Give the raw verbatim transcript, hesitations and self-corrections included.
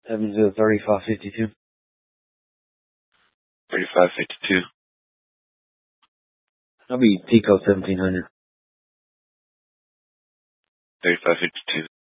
Evansville thirty-five fifty-two. thirty-five fifty-two. I'll be Pico seventeen hundred. thirty-five fifty-two.